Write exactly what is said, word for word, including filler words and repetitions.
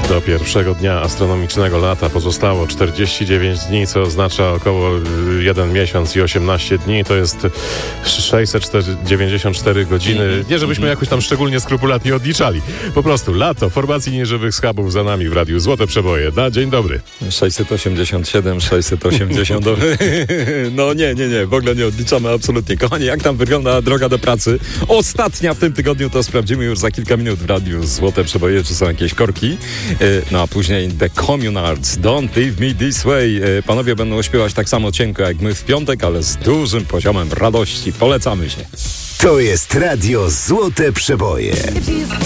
Do pierwszego dnia astronomicznego lata pozostało czterdzieści dziewięć dni, co oznacza około jeden miesiąc i osiemnaście dni. To jest sześćset dziewięćdziesiąt cztery godziny. Nie żebyśmy jakoś tam szczególnie skrupulatnie odliczali. Po prostu lato formacji nieżywych schabów za nami w Radiu Złote Przeboje. Na dzień dobry. sześćset osiemdziesiąt siedem, sześćset osiemdziesiąt. No nie, nie, nie. W ogóle nie odliczamy absolutnie. Kochani, jak tam wygląda droga do pracy? Ostatnia w tym tygodniu to sprawdzimy już za kilka minut w Radiu Złote Przeboje, czy są jakieś korki. No a później The Communards, Don't Leave Me This Way. Panowie będą śpiewać tak samo cienko jak my w piątek, ale z dużym poziomem radości. Polecamy się. To jest Radio Złote Przeboje.